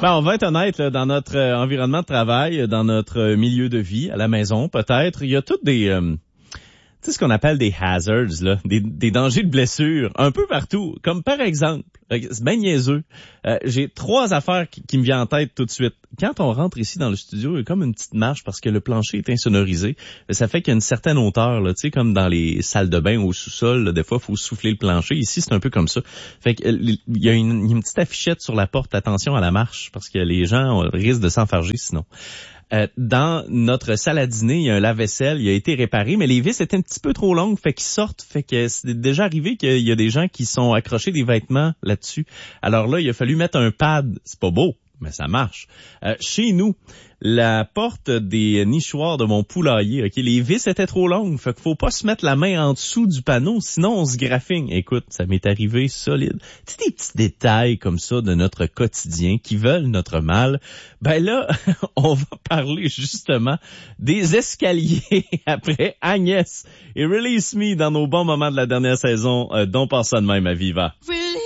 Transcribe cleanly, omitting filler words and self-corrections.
Ben, on va être honnête, là, dans notre environnement de travail, dans notre milieu de vie, à la maison peut-être, il y a toutes des... tu sais ce qu'on appelle des hazards, là, des dangers de blessure, un peu partout. Comme par exemple, c'est bien niaiseux, j'ai 3 affaires qui me viennent en tête tout de suite. Quand on rentre ici dans le studio, il y a comme une petite marche parce que le plancher est insonorisé. Ça fait qu'il y a une certaine hauteur, là, tu sais, comme dans les salles de bain au sous-sol, là, des fois, il faut souffler le plancher. Ici, c'est un peu comme ça. Fait que il y a une petite affichette sur la porte, attention à la marche, parce que les gens risquent de s'enfarger sinon. Dans notre salle à dîner, il y a un lave-vaisselle, il a été réparé, mais les vis étaient un petit peu trop longues, fait qu'ils sortent, fait que c'est déjà arrivé qu'il y a des gens qui sont accrochés des vêtements là-dessus. Alors là, il a fallu mettre un pad, c'est pas beau, mais ça marche. Chez nous, la porte des nichoirs de mon poulailler, ok, les vis étaient trop longues, fait qu'il faut pas se mettre la main en dessous du panneau, sinon on se graffigne. Écoute, ça m'est arrivé solide. Tu sais, des petits détails comme ça de notre quotidien qui veulent notre mal. Ben là, on va parler justement des escaliers après Agnès et Release Me dans nos bons moments de la dernière saison, dont pense ça de même à Viva.